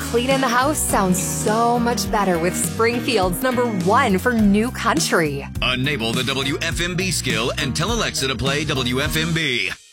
cleaning the house sounds so much better with Springfield's #1 for new country. Enable the WFMB skill and tell Alexa to play WFMB.